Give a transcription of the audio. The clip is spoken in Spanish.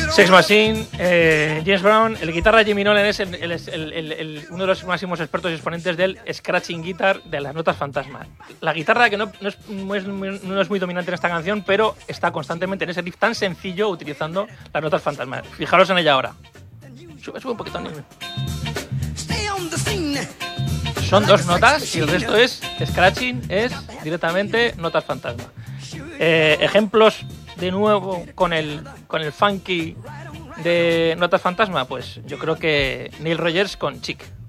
Sex Machine, James Brown, el guitarra Jimmy Nolen es uno de los máximos expertos y exponentes del scratching guitar, de las notas fantasma. La guitarra que no es muy dominante en esta canción, pero está constantemente en ese riff tan sencillo utilizando las notas fantasma. Fijaros en ella ahora. Sube un poquito el nivel. Son 2 notas y el resto es scratching, es directamente notas fantasma. Ejemplos de nuevo con el funky de notas fantasma, pues yo creo que Neil Rogers con Chic.